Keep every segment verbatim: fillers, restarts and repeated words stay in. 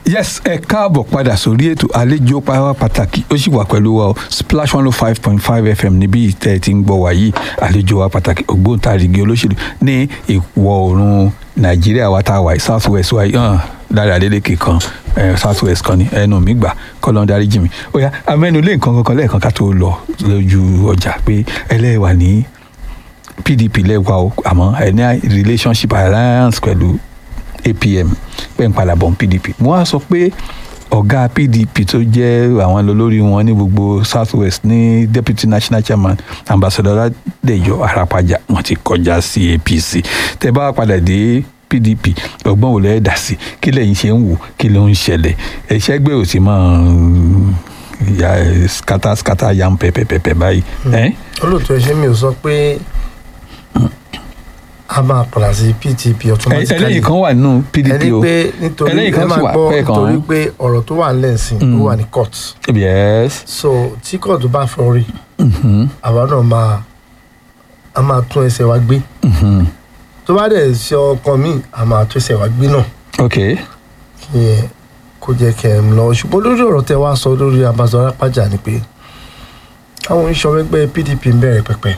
yes ẹ káàbọ̀ padà sórí ètò àlejò pàápàá pàtàkì ó sì wà pẹ̀lú wa Splash one oh five point five F M níbí ìtẹ́ ti ń gbọ́ wá yìí àlejò wa pàtàkì ògbóǹtarìgì olóṣèlú ní ìwọ̀ oòrùn Nàìjíríà wa tá a wà yìí South West wa yìí hàn Dáre Adélékè kan South West kan ní ẹnu mi gbà kọ́lọ́n dáríjì mi ó yá amẹ́nu lé nǹkan kankan lẹ́ẹ̀kan ká tó lọ lójú ọjà pé ẹlẹ́wà ní P D P lẹ́wà o àmọ́ ẹ̀ ní relationship alliance pẹ̀lú A P M pé ń padà bọ̀ P D P mo wá sọ pé ọ̀gá P D P tó jẹ́ àwọn olórí wọn ní gbogbo South West ní deputy national chairman ambassador Adéyọ Arápájà wọ́n ti kọjá sí A P C tẹ́ bá padà dé P D P ọgbọ́n wò lẹ́ẹ̀dá sí kí lẹ́yìn ṣe ń wò kí ló ń ṣẹlẹ̀ ẹ̀ṣẹ́ gbé ò sí máa ya skata skata yam pẹ̀pẹ̀pẹ̀pẹ̀ báyìí. olóòtú ẹ ṣe mi ò sọ pé a máa padà sí P D P automatically. ẹlẹ́yìn kan wà nínú P D P o ẹni pé nítorí ẹ máa gbọ́ nítorí pé ọ̀rọ̀ tó wà nílẹ̀ sí ló wà ní court. yes. so tí court bá fọ rí àwa náà máa a máa tún ẹsẹ̀ wa gbé. tó bá dẹ̀ ṣe ọkàn mi a máa tún ẹsẹ̀ wa gbé náà. ok. kí ẹ kó jẹ́ kẹ́ ẹ lọ ṣùgbọ́n lórí ọ̀rọ̀ tẹ wá sọ lórí ambassador Arápájà ni pé àwọn ìṣọ̀rọ̀ ẹgbẹ́ P D P ń bẹ̀rẹ̀ pẹ̀pẹ̀.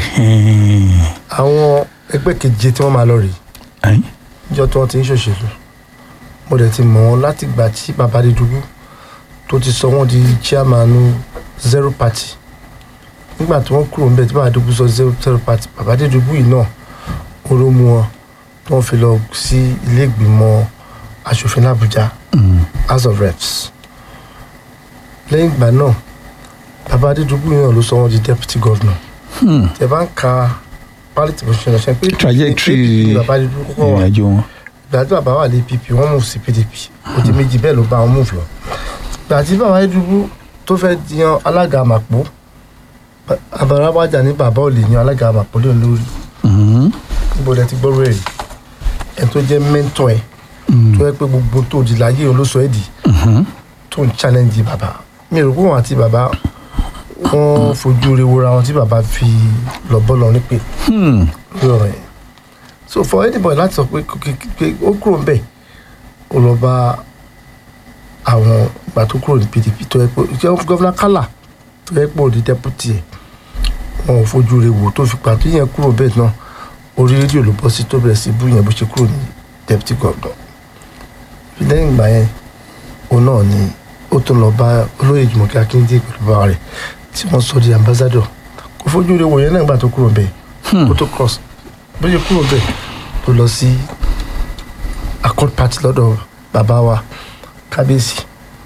àwọn ẹgbẹ́ keje tí wọ́n máa lọ rè níjọ́ tí wọ́n ti ń ṣòṣèlú mo dẹ̀ ti mọ̀ wọ́n láti gbà tí bàbá Adédùbú tó ti sọ wọ́n di chairman zero party nígbà tí wọ́n kúrò níbẹ̀ tí bàbá Adédùbú sọ zero party bàbá Adédùbú yìí náà oró mu wọn tí wọ́n fi lọ sí ilé ìgbìmọ̀ aṣòfin l'Àbújá House of Reps lẹ́yìn ìgbà náà bàbá Adédùbú yìí náà ló sọ wọ́n di deputy governor tẹ́ bá ń ka quality position ṣe pé trajectory ìrìnàjò wọn. ìgbà tí bàbá wà ní P P wọ́n move sí P D P ó di méjì bẹ́ẹ̀ ló bá wọn move lọ. ìgbà tí bàbá Adédùbú tó fẹ́ yan alága àmàpò Arápájà ní bàbá ò lè yan alága àmàpò lóun lórí. níbo lẹ ti gbọ́rọ̀ ẹ̀ ẹ̀ tó jẹ́ mentor ẹ̀ tó yẹ pé gbogbo tó di láyé òun ló sọ ẹ̀ di tó ń challenge bàbá mi rò pé wọn àti bàbá wọ́n fojú rewora wọn tí bàbá fi lọ bọ́ọ̀lù ní pé lórí ọ̀rọ̀ yẹn so for anybody láti sọ pé pé ó kúrò ńbẹ̀ ó lọ bá àwọn ìgbà tó kúrò ní P D P tó yẹ pé gọ́fúnà Kálà tó yẹ pé òdi deputy ẹ̀ wọn ò fojú rewo tó fi pàtó yẹn kúrò bẹ́ẹ̀ náà orí rédíò ló bọ́ sí tó bẹ̀rẹ̀ sí bú yẹn bó ṣe kúrò ní deputy governor lẹ́yìn ìgbà yẹn òun náà ni ó tún lọ bá olóyè Jùmọ̀kẹ́ Akíndé pẹ̀lú bàbá rẹ̀ tí wọ́n sọ di ambassador kò fojú rẹ̀ wò yẹn náà gbà tó kúrò bẹ́ẹ̀ kó tó cross bó ṣe kúrò bẹ́ẹ̀ tó lọ sí accord party lọ́dọ̀ bàbá wa kábíyèsí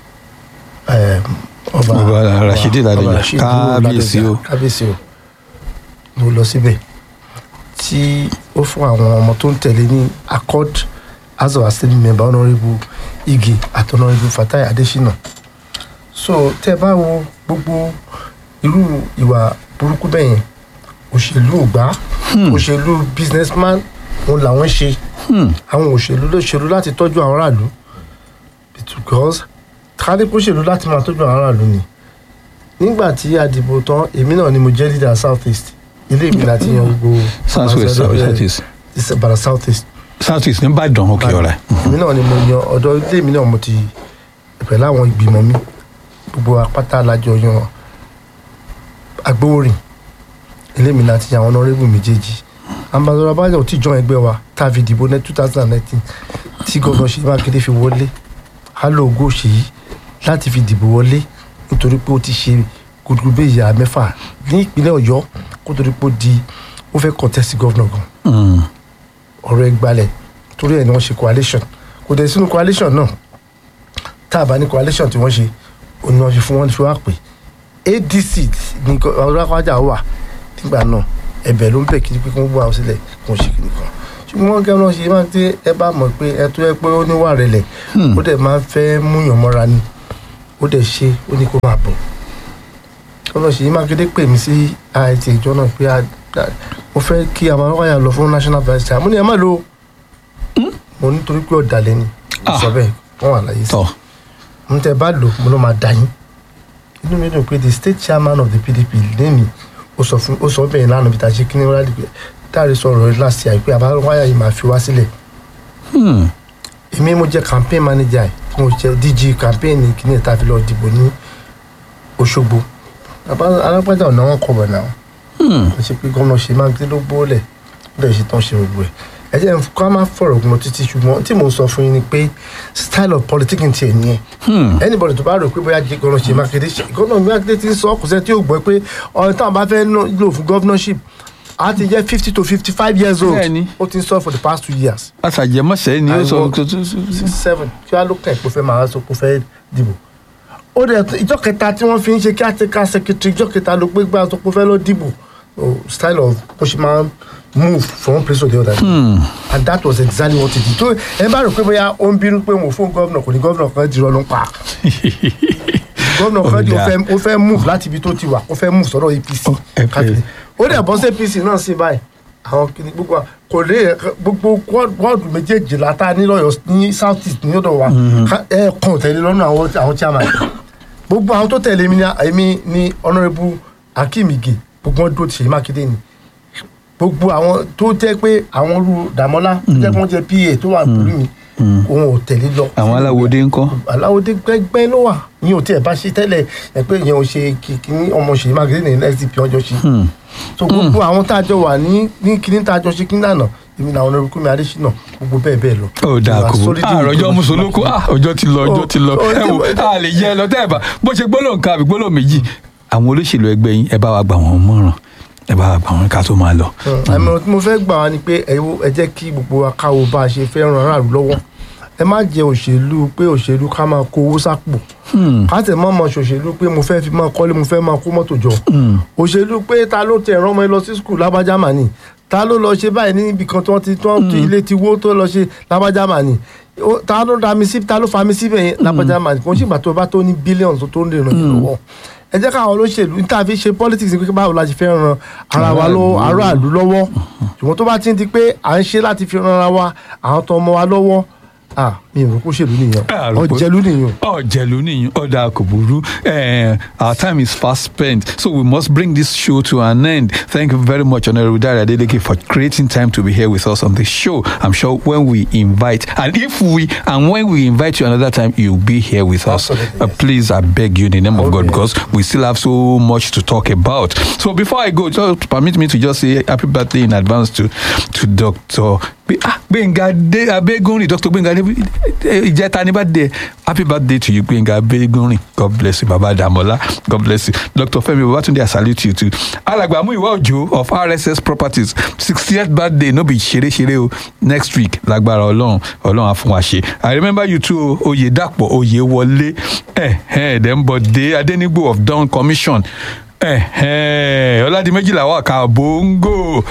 ọba Rashidi Ládọjà kábíyèsí o kábíyèsí o ló lọ síbẹ̀ tí ó fún àwọn ọmọ tó ń tẹ̀lé ní accord as of assembly member honourable Ige àti honourable Fatai Adesina so tẹ́ bá wo gbogbo irú ìwà burúkú bẹ́ẹ̀ yẹn òṣèlú ògbà òṣèlú businessman òun làwọn ṣe àwọn òṣèlú ló ṣèlú láti tọ́jú àwọn aráàlú because kánípò ṣèlú láti máa tọ́jú àwọn aráàlú ni nígbà tí a dìbò tán èmi náà ni mo jẹ́ leader south east ilé mi láti yan gbogbo south west south east ìsèbàrà south east south east ní Ìbàdàn òkè ọ̀rẹ́ èmi náà ni mo yan ọ̀dọ̀ ilé mi náà mo ti pẹ̀lú àwọn ìgbìmọ̀ mi gbogbo apáta alájọ yan agbóorin elémi láti àwọn ọ̀nàrẹ́bù méjèèjì ambassador Arápájà ò tí jọ ẹgbẹ́ wa tá a fi dìbò ní two thousand nineteen tí gómìnà Ṣèyí Mákindé fi wọlé hálò ògo Ṣèyí láti fi dìbò wọlé nítorí pé ó ti ṣe gúdúgbò ìyá mẹ́fà ní ìpínlẹ̀ Ọ̀yọ́ kó torí pé ó di ó fẹ́ contest gómìnà gan ọ̀rọ̀ ẹ̀ gbalẹ̀ torí ẹ̀ ni wọ́n ṣe coalition kò dẹ̀ sínú coalition náà tá a bá ní coalition tí wọ́n ṣe òun ni wọ́n fi fún wọn fi wá pè A D C ní Arápájà wà nígbà náà ẹ̀bẹ̀ ló ń bẹ̀ kí pé kí wọ́n bú àwọn sílẹ̀ kí wọ́n ṣe kí nìkan ṣùgbọ́n wọ́n gẹ́gẹ́ ṣe máa ń tẹ́ ẹ bá mọ̀ pé ẹ tó yẹ pé ó níwà rẹ̀lẹ̀ ó dẹ̀ máa ń fẹ́ múyàn mọ́ra ni ó dẹ̀ ṣe ó ní kó máa bọ̀ gómìnà Ṣèyí Mákindé pè mí sí I T ìjọ náà pé mo fẹ́ kí àwọn Arápájà lọ fún national vice chair mo ní ẹ má lọ mo nítorí pé ọ̀dàlẹ̀ ni sọ bẹ́ẹ̀ wọ́n wà láyé sí mo ní tẹ́ bá lò mo ló máa dà yín inú mi dùn pé the state chairman of the P D P lẹ́nìí ó sọ fún ó sọ bẹ́ẹ̀ lánàá bí ta ṣe kí ní wọ́n pé Dáre sọ̀rọ̀ láti àìpé Arápájà yìí máa fi wá sílẹ̀ èmi mo jẹ́ campaign manager mo jẹ́ D G campaign kìíní ìta fi lọ dìbò ní Òṣogbo alápájà ọ̀nà wọn kọ̀ bọ̀ náà ó ṣe pé gómìnà ṣe máa gbé ló gbólẹ̀ ó dẹ̀ ṣe tán ṣe gbogbo ẹ̀ ẹ jẹ́ ká má fọ̀rọ̀ gun títí ṣùgbọ́n tí mò ń sọ fún yín ni pé style of politics ti ẹ̀ nìyẹn anybody tó bá rò pé bóyá gómìnà ṣe Mákindé gómìnà Mákindé ti ń sọ kò sẹ́ni tí yóò gbọ́ pé ọ̀rẹ́ táwọn bá fẹ́ lò fún governorship a ti jẹ́ fifty to fifty five years old ó ti ń sọ for the past two years. àṣàjẹmọ́sẹ̀ ni ó sọ six seven kí wàá ló kàn pé fẹ́ máa sọ pé fẹ́ dìbò ó dẹ̀ ìjọ kẹta tí wọ́n fi ń ṣe kí àtẹ̀ká secretary ìjọ kẹta ló gbé gbà sọ pé fẹ́ lọ dìbò style of bó ṣe máa move from one place to the other hmm. and that was exactly what he did tó ẹ bá rò pé bóyá ó ń bínú pé mo fún gómìnà kò ní gómìnà kan dìrọ̀ ló ń pa gómìnà kan di ó fẹ́ move láti ibi tó ti wà ó fẹ́ move sọ́dọ̀ A P C káàkiri ó dẹ̀ bọ́ sí A P C náà sí báyìí àwọn kìnnì gbogbo kò lè gbogbo wọ́ọ̀dù méjèèjìlá tá a ní lọ́yọ̀ ní south east ní ọ̀dọ̀ wa ẹ̀ kàn tẹ̀lé lọ́nà àwọn chairman gbogbo àwọn tó tẹ̀lé mi ní ní honourable Akeem Ige gbogbo wọn dúró ti Ṣèyí Mákindé ni gbogbo àwọn tó jẹ́ pé àwọn olú Dàmọ́lá tó jẹ́ pé wọ́n jẹ́ P A tó wà pẹ̀lú mi òun ò tẹ̀lé lọ. àwọn aláwòdé ńkọ́. aláwòdé gbẹgbẹ ló wà yín ò tí ẹ bá ṣe tẹ́lẹ̀ ẹ pé ìyẹn ò ṣe kíní ọmọ Ṣèyí Mákindé ní N S D P ọjọ́ ṣe. so gbogbo àwọn tá a jọ wà ní ní kíní tá a jọ ṣe kíní àná èmi làwọn ọ̀nà Kúnmi Adésínà gbogbo bẹ́ẹ̀ bẹ́ẹ̀ lọ. ó dáa kò àròjọ mùsùlùkù ọjọ́ ti lọ ọjọ́ ti lọ ẹ wò a lè yẹ ẹ lọ tẹ́ ẹ bá bó ṣe gbólóhùn kan àbí gbólóhùn méjì àwọn olóṣèlú ẹgbẹ́ yín ẹ bá wa gbà wọ́n mọ̀ràn ẹ bá gbà wọn ká tó máa lọ. àmọ́ tí mo fẹ́ gbà wá ni pé ẹ jẹ́ kí gbogbo wa káwo bá a ṣe fẹ́ ran aráàlú lọ́wọ́ ẹ má jẹ òṣèlú pé òṣèlú ká máa kó owó sápò ká tẹ̀ mọ́ ọmọ ṣòṣèlú pé mo fẹ́ fi máa kọ́lé mo fẹ́ máa kó mọ́tò jọ òṣèlú pé ta ló tẹ̀ ẹ̀rọ ọmọ ẹ lọ sí skul lábájá mà ní ta ló lọ ṣe báyìí níbi kan tí wọ́n ti tán ilé ti wó tó lọ ṣe lábájá mà ní ta ló da mi sí ta ló fa mi síbẹ̀ yẹn lábájá mà ní kò ń ṣègbà tó bá tó ní bílíọ̀nù tó ń lè ràn yín lọ́wọ́ ẹ jẹ́ káwọn olóṣèlú níta fi ṣe politics pé báwo la ṣe fẹ́ ran ara wa lọ aráàlú lọ́wọ́ ṣùgbọ́n tó bá ti ń di pé à ń ṣe láti fi ran ara wa àwọn tó ọmọ wa lọ́wọ́ ah mi ò kó ṣèlú nìyẹn ọ̀jẹ̀lú nìyẹn. ọ̀jẹ̀lú nìyẹn ọ̀dà kò burú our time is fast spent so we must bring this show to an end. Thank you very much Honourable Dare Adeleke for creating time to be here with us on the show. I'm sure when we invite and if we and when we invite you another time you'll be here with us. Uh, please I beg you in the name of okay. God because we still have so much to talk about. So before I go just permit me to just say happy birthday in advance to to Doctor Gbenga Abegunrin Doctor Gbenga ìjẹta ní birthday happy birthday to you Gbenga Abegunrin God bless you Baba Damola God bless you Doctor Femi Babatunde I salute you too. Alàgbà Múyìwá Òjó of R S S Properties sixtieth birthday no be ṣeré ṣeré o next week lágbára Ọlọ́run Ọlọ́run á fún wa ṣe. I remember you too Oyèdàpọ̀ Oyèwọlé eh eh dem birthday Adenigbo of Dawn Commission. Eh, eh, Oladimeji Lawaka Bongo.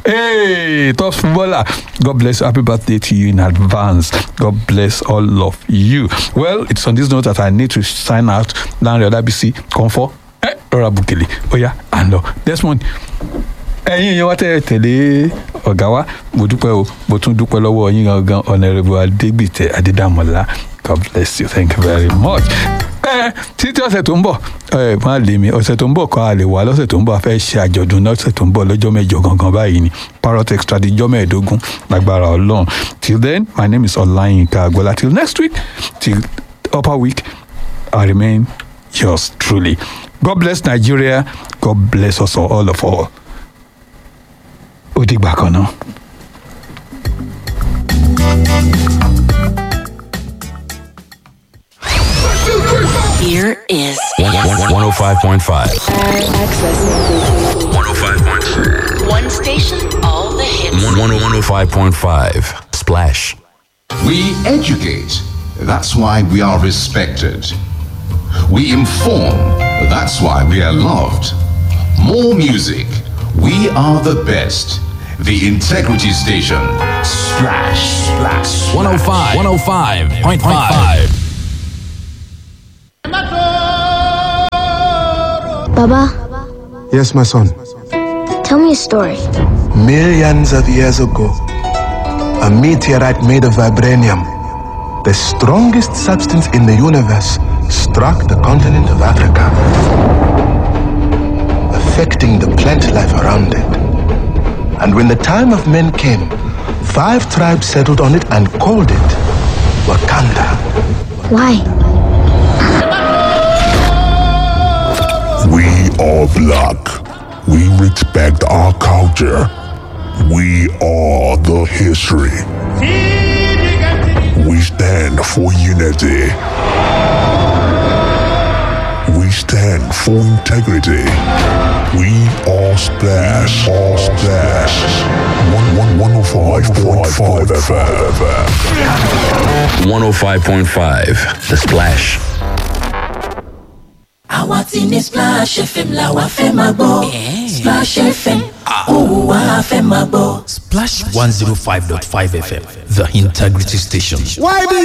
Hey, top footballer. God bless you. Happy birthday to you in advance. God bless all of you. Well, it's on this note that I need to sign out. Lanre Odabisi, Comfort. Eh, Rora Bukele. Oh yeah, and no. This one. ẹ̀yin èèyàn wá tẹ́ tẹ̀lé ọ̀gá wa mo dúpẹ́ o mo tún dúpẹ́ lọ́wọ́ yín gangan Honourable Adégbìtẹ́ Adédàmọ́lá God bless you thank you very much. ẹ títí ọ̀sẹ̀ tó ń bọ̀ ẹ máa lè mi ọ̀sẹ̀ tó ń bọ̀ kọ́ a lè wá lọ́sẹ̀ tó ń bọ̀ a fẹ́ ṣe àjọ̀dún lọ́sẹ̀ tó ń bọ̀ lọ́jọ́ mẹ́jọ gangan báyìí ni Parrot Extra díjọ́ mẹ́ẹ̀ẹ́dógún lágbára Ọlọ́run. Till then my name is Ọláyínká Agbọ́lá. Till next week till upper week I remain yours truly. God bless Nigeria. God bless us all, all of all. Ó dìgbà kan náà. Here is one oh five point five. Access. one oh five point five. One station, all the hits. one oh five point five. Splash. We educate. That's why we are respected. We inform. That's why we are loved. More music. We are the best. The Integrity Station. Splash, splash. one oh five. one oh five point five. Baba, Yes, my son. tell me a story. Millions of years ago, a meteorite made of vibranium, the strongest substance in the universe, struck the continent of Africa, affecting the plant life around it. And when the time of men came, five tribes settled on it and called it Wakanda. Why? We are black. We respect our culture. We are the history. We stand for unity. We stand for integrity. We are Splash. All Splash. one oh five point five F M. one oh five point five The Splash. Àwa tí ní Splash F M la wa fẹ́ máa gbọ́. Splash F M, òun wa fẹ́ máa gbọ́. Splash one oh five point five F M, the integrity station. Why